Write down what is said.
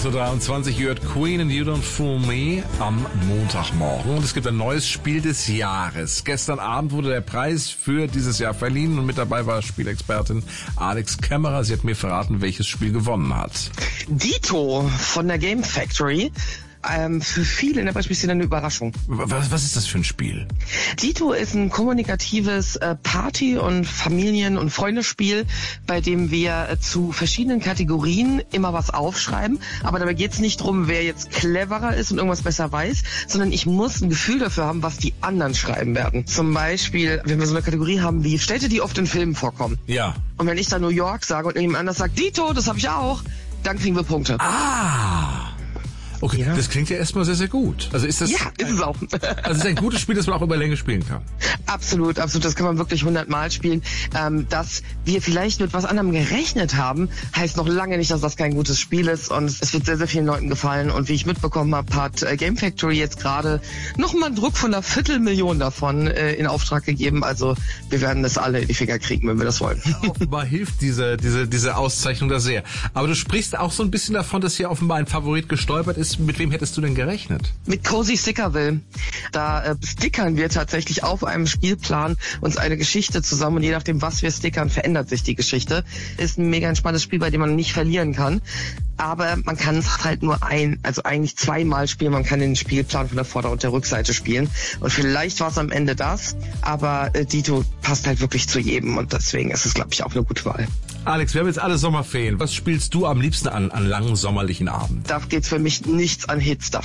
6.23 Uhr, ihr hört Queen and You Don't Fool Me am Montagmorgen. Und es gibt ein neues Spiel des Jahres. Gestern Abend wurde der Preis für dieses Jahr verliehen und mit dabei war Spielexpertin Alex Kämmerer. Sie hat mir verraten, welches Spiel gewonnen hat. Dito von der Game Factory. Für viele in der Beispielszene eine Überraschung. Was ist das für ein Spiel? Dito ist ein kommunikatives Party- und Familien- und Freundespiel, bei dem wir zu verschiedenen Kategorien immer was aufschreiben. Aber dabei geht es nicht drum, wer jetzt cleverer ist und irgendwas besser weiß, sondern ich muss ein Gefühl dafür haben, was die anderen schreiben werden. Zum Beispiel, wenn wir so eine Kategorie haben wie Städte, die oft in Filmen vorkommen. Ja. Und wenn ich da New York sage und jemand anders sagt, Dito, das habe ich auch, dann kriegen wir Punkte. Ah! Okay, ja. Das klingt ja erstmal sehr, sehr gut. Also ist das? Ja, ist es auch. Also es ist ein gutes Spiel, das man auch über Länge spielen kann. Absolut, absolut. Das kann man wirklich 100 Mal spielen. Dass wir vielleicht mit was anderem gerechnet haben, heißt noch lange nicht, dass das kein gutes Spiel ist. Und es wird sehr, sehr vielen Leuten gefallen. Und wie ich mitbekommen habe, hat Game Factory jetzt gerade nochmal einen Druck von 250.000 davon in Auftrag gegeben. Also wir werden das alle in die Finger kriegen, wenn wir das wollen. Offenbar hilft diese Auszeichnung da sehr. Aber du sprichst auch so ein bisschen davon, dass hier offenbar ein Favorit gestolpert ist. Mit wem hättest du denn gerechnet? Mit Cozy Stickerville. Da stickern wir tatsächlich auf einem Spielplan uns eine Geschichte zusammen und je nachdem, was wir stickern, verändert sich die Geschichte. Ist ein mega entspanntes Spiel, bei dem man nicht verlieren kann. Aber man kann es halt nur eigentlich zweimal spielen. Man kann den Spielplan von der Vorder- und der Rückseite spielen. Und vielleicht war es am Ende das, aber Dito passt halt wirklich zu jedem und deswegen ist es, glaube ich, auch eine gute Wahl. Alex, wir haben jetzt alle Sommerferien. Was spielst du am liebsten an langen sommerlichen Abenden? Da geht's für mich nichts an Hits. Da